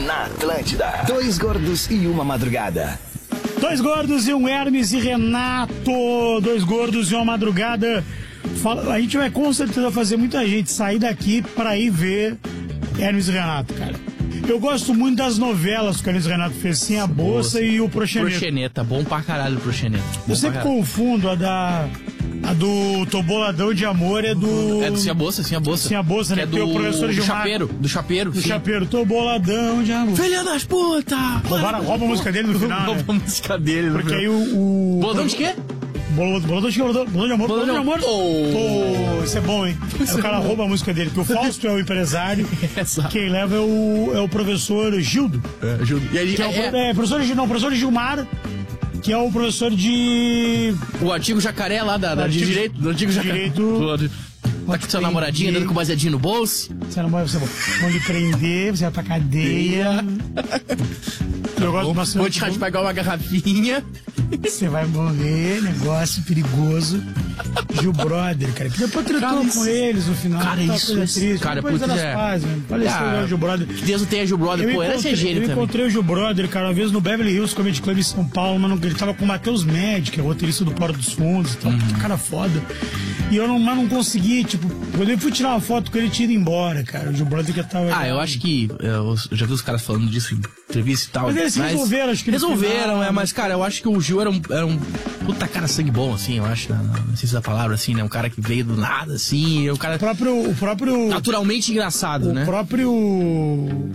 na Atlântida. Dois gordos e uma madrugada. Dois gordos e um Hermes e Renato. Dois gordos e uma madrugada. A gente vai com certeza fazer muita gente sair daqui pra ir ver Hermes e Renato, cara. Eu gosto muito das novelas que o Hermes e Renato fez, sim, a Bolsa e o Proxeneta. Proxeneta, bom pra caralho o Proxeneta. Eu sempre confundo a do Toboladão de Amor é do... É do Sim a Bolsa, né? É Tem o professor Gilmar. Do Chapeiro. Do Chapeiro, Toboladão de Amor. Filha das putas! Rouba a música dele no final, Rouba a música dele no Porque final. aí o... Boladão de quê? Boladão de Amor. Boladão de Amor. Isso é bom, hein? Aí o cara rouba a música dele, que o Fausto é o empresário. Quem leva é o professor Gildo. Gildo. E aí, professor Gilmar, que é o professor de... O antigo jacaré lá de direito. Do antigo jacaré. Tá com sua namoradinha, dando com baseadinho no bolso. Você vão lhe prender, você vai pra cadeia. Eu gosto bastante. Vou te pegar uma garrafinha. Você vai morrer, negócio perigoso. Gil Brother, cara, que depois tratou com eles no final. Cara, isso. Triste. Cara, depois putz, faleceu o Gil Brother. Que Deus não tenha Gil Brother. Pô, era gênio também. Eu encontrei o Gil Brother, cara, uma vez no Beverly Hills Comedy Club em São Paulo, mas ele tava com o Matheus Med, que é o roteirista do Porto dos Fundos e tal. Cara foda. E eu não consegui, tipo, quando eu fui tirar uma foto com ele, tinha ido embora, cara. O Gil Brother que tava... eu acho que... Eu já vi os caras falando disso em entrevista e tal. Mas eles resolveram, acho que... Resolveram, mas, cara, eu acho que o Gil era um puta cara sangue bom, assim, eu acho, não sei se é a palavra, assim, né? Um cara que veio do nada, assim, o cara... O próprio... Naturalmente engraçado, né? O próprio...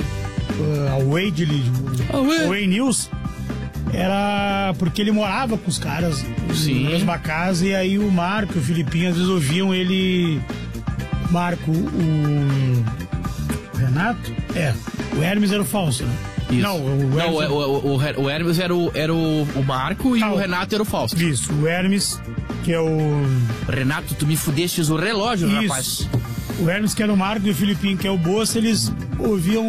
Wade News... Era porque ele morava com os caras na mesma casa, e aí o Marco e o Filipinho às vezes ouviam ele. Marco, o Renato? O Hermes era o Fausto, né? Isso. Não, o Hermes era o Marco e o Renato era o Fausto. Isso, o Hermes, que é o... Renato, tu me fudestes o relógio, isso. Rapaz. O Hermes, que era o Marco, e o Filipinho, que é o Bolsa, eles ouviam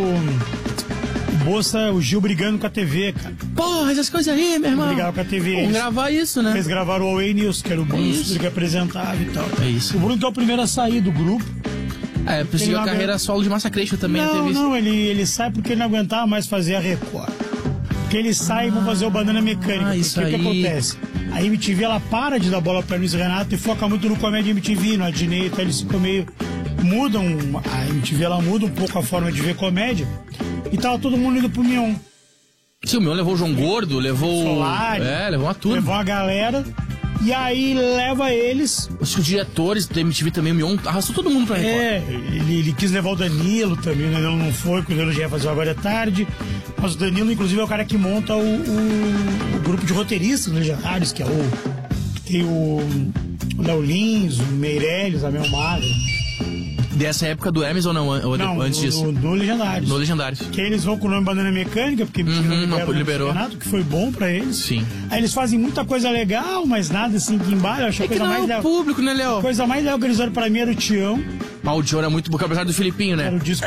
o Gil brigando com a TV, cara. Porra, essas coisas aí, meu irmão. Brigaram com a TV. Vamos gravar isso, né? Eles gravaram o Away News, que era o Bruno que apresentava e tal. É isso. O Bruno que é o primeiro a sair do grupo. Perseguiu a carreira solo de Massacration também. Não, ele sai porque ele não aguentava mais fazer a Record. Porque ele sai e vão fazer o Banana Mecânica. Isso aí. O que acontece? A MTV, ela para de dar bola pra Hermes e Renato e foca muito no Comédia MTV, no Adnei, então eles ficam meio... A MTV, ela muda um pouco a forma de ver comédia. E tava todo mundo indo pro Mion. Sim, o Mion levou o João Gordo, levou o Solari, levou a turma. Levou a galera. E aí leva eles. Os diretores do MTV também, o Mion arrastou todo mundo pra Record. Ele quis levar o Danilo também, o Danilo não foi, porque o Danilo já ia fazer Agora é Tarde. Mas o Danilo, inclusive, é o cara que monta o grupo de roteiristas legendários, que é tem o Léo Lins, o Meirelles, a Mel Magro. Dessa época do Hermes ou não? Antes disso? No Legendários. No Legendários. Que aí eles vão com o nome Banana Mecânica, porque liberou. Renato, que foi bom pra eles. Sim. Aí eles fazem muita coisa legal, mas nada assim que embaixo. Acho que coisa não mais é o público, né, Léo? A coisa mais legal que eles olharam pra mim era o Tião. O Tião era muito bom, apesar do Filipinho, né? Era o disco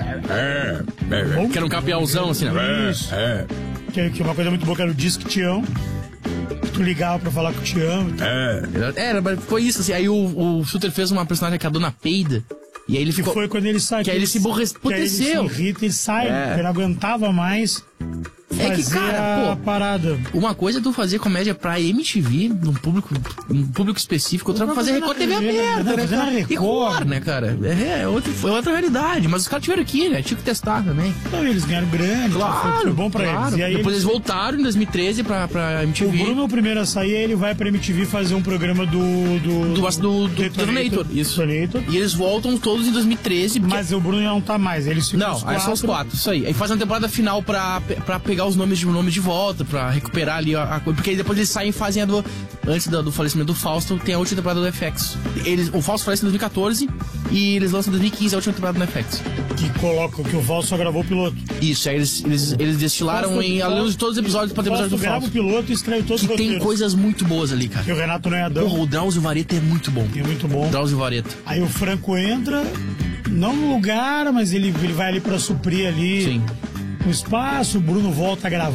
Tião. Que era um campeãozão, assim, né? Isso. Que uma coisa muito boa, que era o disco Tião. Tu ligava pra falar com o Tião. Mas foi isso, assim. Aí o Suter fez uma personagem que é a Dona Peida. E aí ele ficou... Que foi quando ele sai. Que aí ele se emputeceu. Que aí ele se irrita, ele sai, ele não aguentava mais. Que, cara, a parada. Uma coisa é tu fazer comédia pra MTV, num público específico, outra pra fazer Record TV aberta, né, cara? Record, né, cara? Foi outra realidade, mas os caras tiveram aqui, né? Tinha que testar também. Então, eles ganharam grande, claro, foi bom pra eles. E aí depois eles voltaram em 2013 pra MTV. O Bruno é o primeiro a sair, ele vai pra MTV fazer um programa do Detonator. Isso. Detonator. E eles voltam todos em 2013. Mas o Bruno já não tá mais, eles ficam aí são os 4, isso aí. Aí faz uma temporada final pra pegar os nomes de volta, pra recuperar ali a coisa. Porque aí depois eles saem e fazem antes do falecimento do Fausto, tem a última temporada do FX. O Fausto falece em 2014 e eles lançam em 2015 a última temporada do FX. Que o Fausto só gravou o piloto. Isso, aí eles destilaram além de todos os episódios pra ter episódio do Fausto. Grava o piloto e escreve todos os roteiros. Tem coisas muito boas ali, cara. E o Renato não é Adão. O Drauzio Vareta é muito bom. É muito bom. Drauzio Vareta. Aí o Franco entra, não no lugar, mas ele vai ali pra suprir ali. Sim. O espaço, o Bruno volta a gravar.